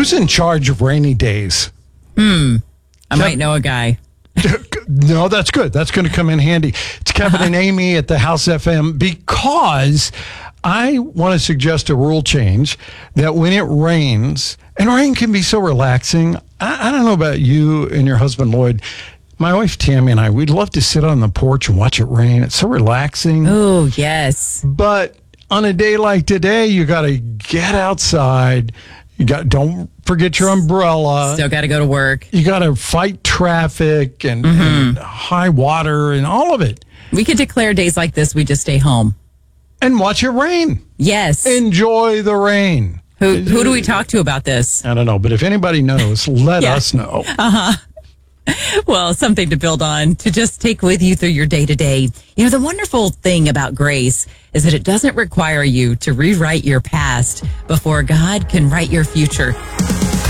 Who's in charge of rainy days? I might know a guy. No, that's good. That's going to come in handy. It's Kevin and Amy at the House FM, because I want to suggest a rule change that when it rains, and rain can be so relaxing. I don't know about you and your husband, Lloyd. My wife, Tammy, and I, we'd love to sit on the porch and watch it rain. It's so relaxing. Oh, yes. But on a day like today, you got to get outside. Don't forget your umbrella. Still got to go to work. You got to fight traffic and high water and all of it. We could declare days like this, we just stay home. And watch it rain. Yes. Enjoy the rain. Who do we talk to about this? I don't know, but if anybody knows, let us know. Well, something to build on, to just take with you through your day-to-day. You know, the wonderful thing about grace is that it doesn't require you to rewrite your past before God can write your future.